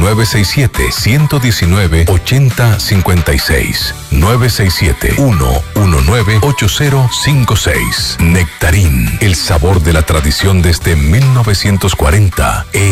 967-119-8056. 967-119-8056. Nectarín, el sabor de la tradición desde 1940.